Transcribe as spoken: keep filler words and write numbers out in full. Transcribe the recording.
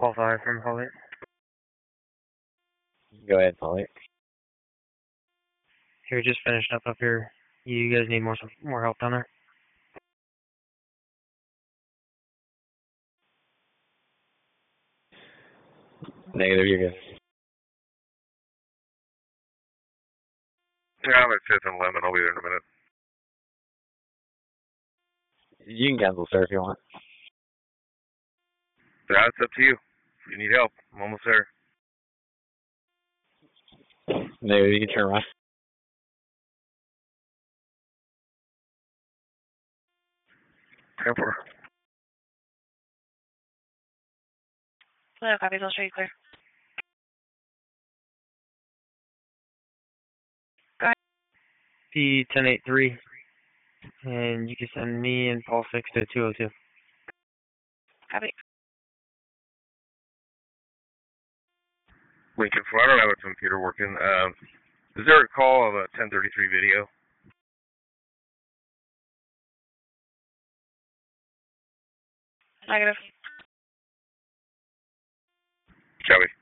Paul five from Holly. Go ahead, Polly. Here, just finishing up up here. You guys need more more help down there? Negative, you're good. Yeah, I'm at fifth and Lemon. I'll be there in a minute. You can cancel, sir, if you want. Yeah, it's up to you. If you need help, I'm almost there. Negative, you can turn around. ten four. No copies, I'll show you clear. Go ahead. P ten eight three. And you can send me and Paul six to two oh two. Copy. Lincoln four. I don't have a computer working. Um, is there a call of a ten thirty-three video? Negative. Copy.